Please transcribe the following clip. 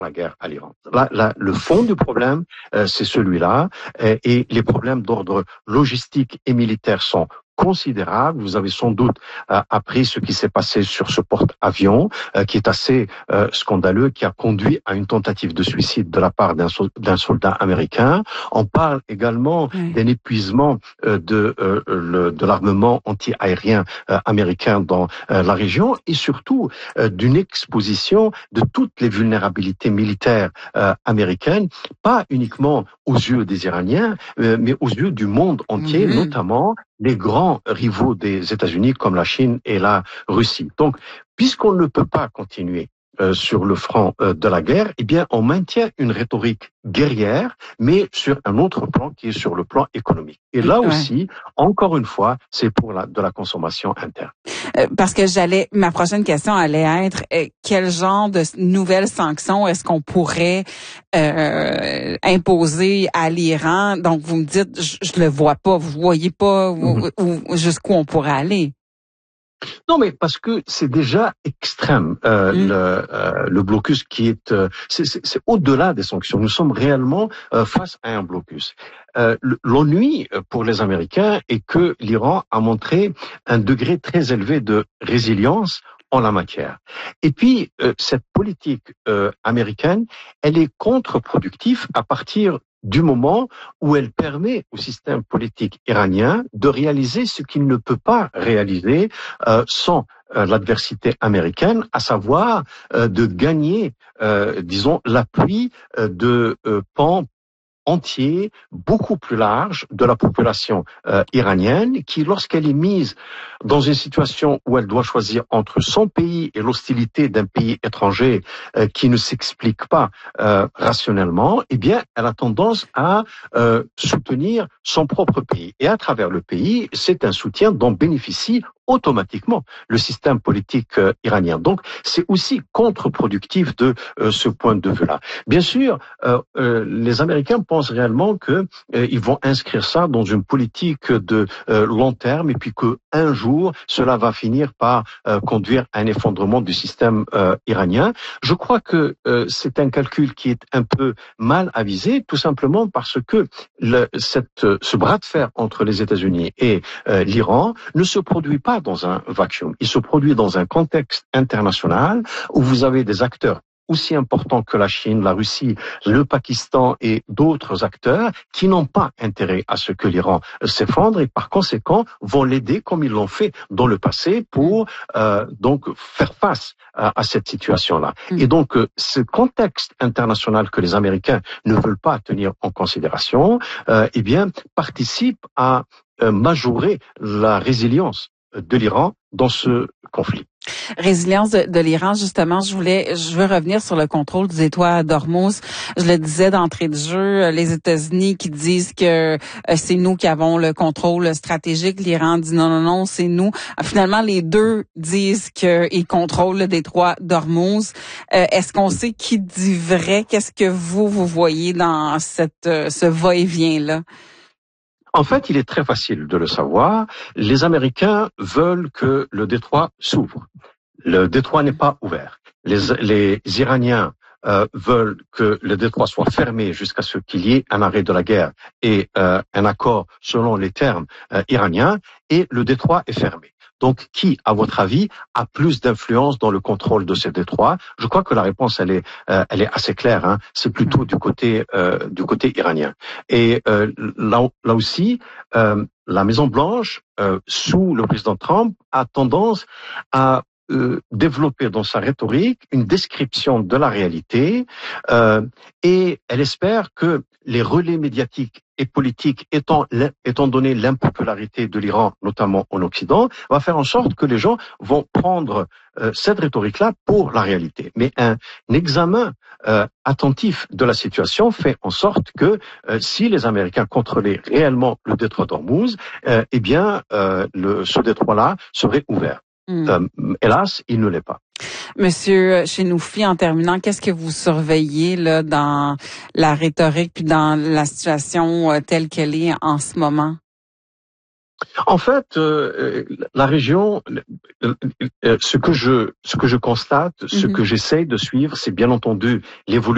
la guerre à l'Iran. Là, le fond du problème, c'est celui-là, et les problèmes d'ordre logistique et militaire sont considérables. Vous avez sans doute appris ce qui s'est passé sur ce porte-avions, qui est assez scandaleux, qui a conduit à une tentative de suicide de la part d'un soldat américain. On parle également d'un épuisement de l'armement anti-aérien américain dans la région, et surtout d'une exposition de toutes les vulnérabilités militaires américaines, pas uniquement aux yeux des Iraniens, mais aux yeux du monde entier, notamment les grands rivaux des États-Unis comme la Chine et la Russie. Donc, puisqu'on ne peut pas continuer sur le front de la guerre, eh bien, on maintient une rhétorique guerrière, mais sur un autre plan qui est sur le plan économique. Et là aussi, encore une fois, c'est pour de la consommation interne. Parce que ma prochaine question allait être quel genre de nouvelles sanctions est-ce qu'on pourrait imposer à l'Iran? Donc, vous me dites, je le vois pas, vous voyez pas jusqu'où on pourrait aller. Non, mais parce que c'est déjà extrême le blocus qui est c'est au-delà des sanctions. Nous sommes réellement face à un blocus. L'ennui pour les Américains est que l'Iran a montré un degré très élevé de résilience en la matière. Et puis cette politique américaine, elle est contre-productive à partir du moment où elle permet au système politique iranien de réaliser ce qu'il ne peut pas réaliser sans l'adversité américaine, à savoir de gagner, disons, l'appui de pans entier, beaucoup plus large de la population iranienne, qui, lorsqu'elle est mise dans une situation où elle doit choisir entre son pays et l'hostilité d'un pays étranger qui ne s'explique pas rationnellement, eh bien, elle a tendance à soutenir son propre pays. Et à travers le pays, c'est un soutien dont bénéficie automatiquement le système politique iranien. Donc, c'est aussi contre-productif de ce point de vue-là. Bien sûr, les Américains pensent réellement que ils vont inscrire ça dans une politique de long terme, et puis que un jour, cela va finir par conduire à un effondrement du système iranien. Je crois que c'est un calcul qui est un peu mal avisé, tout simplement parce que ce bras de fer entre les États-Unis et l'Iran ne se produit pas dans un vacuum. Il se produit dans un contexte international où vous avez des acteurs aussi importants que la Chine, la Russie, le Pakistan et d'autres acteurs qui n'ont pas intérêt à ce que l'Iran s'effondre, et par conséquent vont l'aider comme ils l'ont fait dans le passé pour donc faire face à cette situation-là. Et donc ce contexte international que les Américains ne veulent pas tenir en considération, eh bien participe à majorer la résilience de l'Iran dans ce conflit. Résilience de l'Iran, justement, je veux revenir sur le contrôle du détroit d'Ormuz. Je le disais d'entrée de jeu, les États-Unis qui disent que c'est nous qui avons le contrôle stratégique, l'Iran dit non, c'est nous. Finalement, les deux disent qu'ils contrôlent le détroit d'Ormuz. Est-ce qu'on sait qui dit vrai? Qu'est-ce que vous voyez dans ce va-et-vient-là? En fait, il est très facile de le savoir. Les Américains veulent que le détroit s'ouvre. Le détroit n'est pas ouvert. Les Iraniens veulent que le détroit soit fermé jusqu'à ce qu'il y ait un arrêt de la guerre et un accord selon les termes iraniens, et le détroit est fermé. Donc, qui, à votre avis, a plus d'influence dans le contrôle de ces détroits? Je crois que la réponse, elle est assez claire. Hein. C'est plutôt du côté iranien. Et là aussi, la Maison Blanche, sous le président Trump, a tendance à développer dans sa rhétorique une description de la réalité, et elle espère que les relais médiatiques et politiques, étant donné l'impopularité de l'Iran, notamment en Occident, va faire en sorte que les gens vont prendre cette rhétorique-là pour la réalité. Mais un examen attentif de la situation fait en sorte que si les Américains contrôlaient réellement le détroit d'Ormuz, eh bien, ce détroit-là serait ouvert. Hélas, il ne l'est pas. Monsieur Chenoufi, en terminant, qu'est-ce que vous surveillez là dans la rhétorique puis dans la situation telle qu'elle est en ce moment? En fait, la région, ce que je constate, ce que j'essaie de suivre, c'est bien entendu l'évolution